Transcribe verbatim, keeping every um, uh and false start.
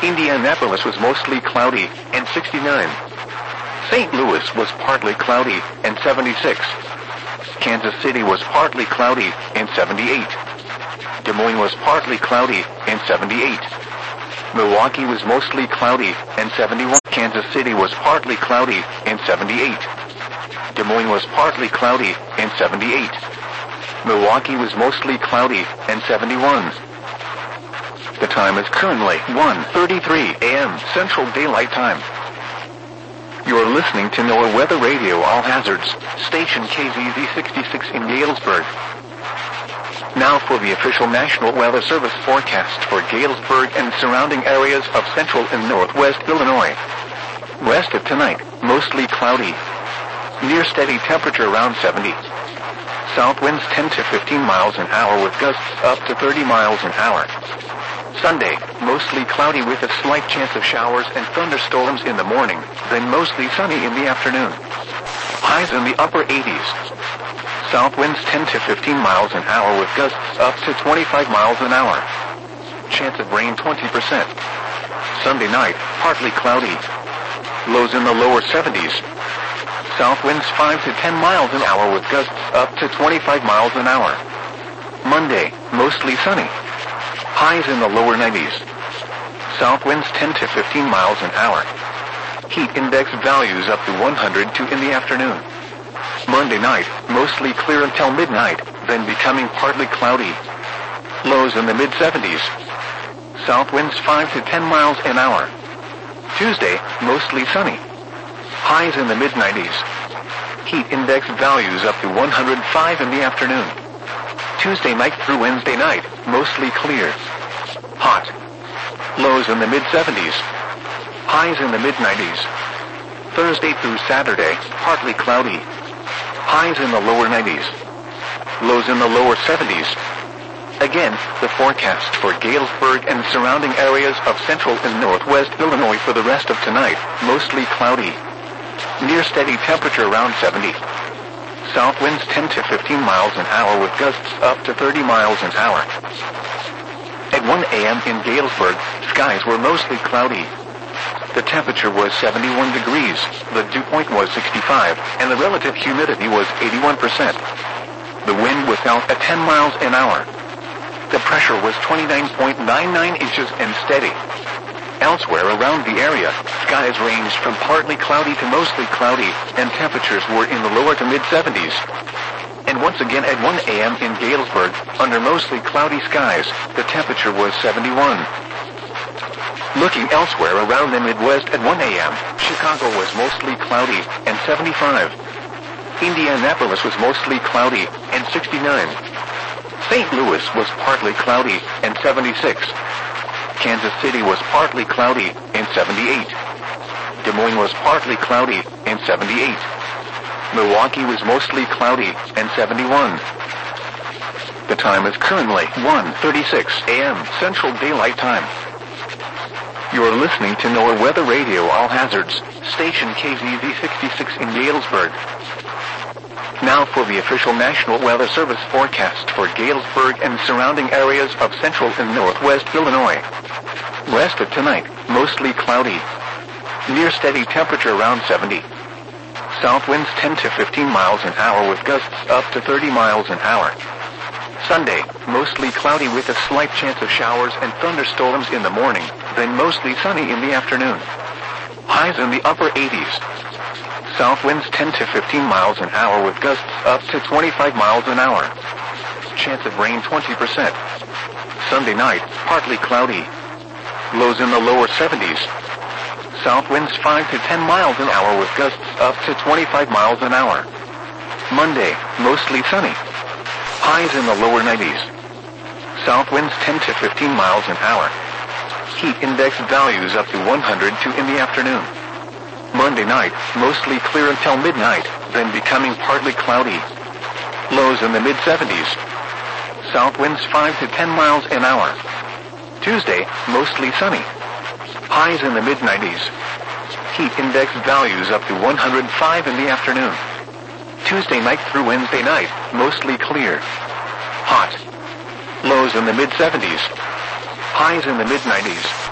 Indianapolis was mostly cloudy, and sixty-nine. Saint Louis was partly cloudy, and seventy-six. Kansas City was partly cloudy, and seventy-eight. Des Moines was partly cloudy, and seventy-eight. Milwaukee was mostly cloudy, and seventy-one. Kansas City was partly cloudy, and seventy-eight. Des Moines was partly cloudy, and seventy-eight. Milwaukee was mostly cloudy, and seventy-one. The time is currently one thirty-three a m Central Daylight Time. You're listening to NOAA Weather Radio All Hazards, station K Z Z sixty-six in Galesburg. Now for the official National Weather Service forecast for Galesburg and surrounding areas of central and northwest Illinois. West of tonight, mostly cloudy. Near steady temperature around seventy. South winds ten to fifteen miles an hour with gusts up to thirty miles an hour. Sunday, mostly cloudy with a slight chance of showers and thunderstorms in the morning, then mostly sunny in the afternoon. Highs in the upper eighties. South winds ten to fifteen miles an hour with gusts up to twenty-five miles an hour. Chance of rain twenty percent. Sunday night, partly cloudy. Lows in the lower seventies. South winds five to ten miles an hour with gusts up to twenty-five miles an hour. Monday, mostly sunny. Highs in the lower nineties. South winds ten to fifteen miles an hour. Heat index values up to one hundred two in the afternoon. Monday night, mostly clear until midnight, then becoming partly cloudy. Lows in the mid seventies. South winds five to ten miles an hour. Tuesday, mostly sunny. Highs in the mid nineties. Heat index values up to one hundred five in the afternoon. Tuesday night through Wednesday night, mostly clear. Hot. Lows in the mid seventies. Highs in the mid nineties. Thursday through Saturday, partly cloudy. Highs in the lower nineties. Lows in the lower seventies. Again, the forecast for Galesburg and surrounding areas of central and northwest Illinois for the rest of tonight, mostly cloudy. Near steady temperature around seventy. South winds ten to fifteen miles an hour with gusts up to thirty miles an hour. At one a m in Galesburg, skies were mostly cloudy. The temperature was seventy-one degrees, the dew point was sixty-five, and the relative humidity was eighty-one percent. The wind was out at ten miles an hour. The pressure was twenty-nine point nine nine inches and steady. Elsewhere around the area, skies ranged from partly cloudy to mostly cloudy, and temperatures were in the lower to mid seventies. And once again at one a m in Galesburg, under mostly cloudy skies, the temperature was seventy-one. Looking elsewhere around the Midwest at one a m, Chicago was mostly cloudy, and seventy-five. Indianapolis was mostly cloudy, and sixty-nine. Saint Louis was partly cloudy, and seventy-six. Kansas City was partly cloudy, and seventy-eight. Des Moines was partly cloudy, and seventy-eight. Milwaukee was mostly cloudy, and seventy-one. The time is currently one thirty-six a m Central Daylight Time. You are listening to NOAA Weather Radio All Hazards, station K Z Z sixty-six in Galesburg. Now for the official National Weather Service forecast for Galesburg and surrounding areas of central and northwest Illinois. West of tonight, mostly cloudy. Near steady temperature around seventy. South winds ten to fifteen miles an hour with gusts up to thirty miles an hour. Sunday, mostly cloudy with a slight chance of showers and thunderstorms in the morning, then mostly sunny in the afternoon. Highs in the upper eighties. South winds ten to fifteen miles an hour with gusts up to twenty-five miles an hour. Chance of rain twenty percent. Sunday night, partly cloudy. Lows in the lower seventies. South winds five to ten miles an hour with gusts up to twenty-five miles an hour. Monday, mostly sunny. Highs in the lower nineties. South winds ten to fifteen miles an hour. Heat index values up to one hundred two in the afternoon. Monday night, mostly clear until midnight, then becoming partly cloudy. Lows in the mid seventies. South winds five to ten miles an hour. Tuesday, mostly sunny. Highs in the mid nineties. Heat index values up to one hundred five in the afternoon. Tuesday night through Wednesday night, mostly clear. Hot. Lows in the mid seventies. Highs in the mid nineties.